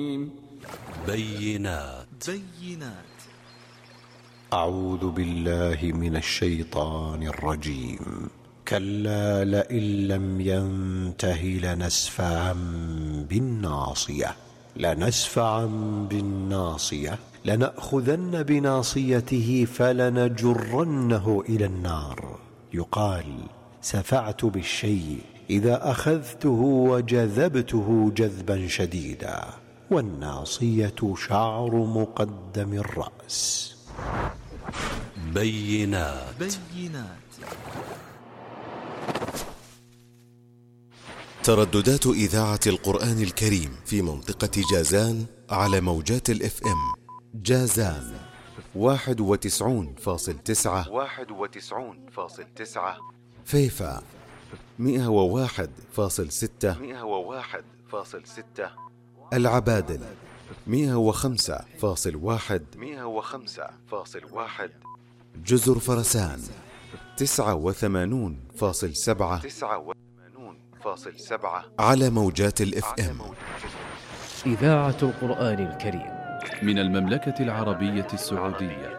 بينات. أعوذ بالله من الشيطان الرجيم. كلا لئن لم ينته لنسفعا بالناصية لنأخذن بناصيته فلنجرنه إلى النار. يقال سفعت بالشيء إذا أخذته وجذبته جذبا شديدا، والناصية شعر مقدم الرأس. بينات. ترددات إذاعة القرآن الكريم في منطقة جازان على موجات الاف ام. جازان 91.9، فيفا 101.6، العبادل 105.1، جزر فرسان 89.7 على موجات الاف ام. إذاعة القرآن الكريم من المملكة العربية السعودية.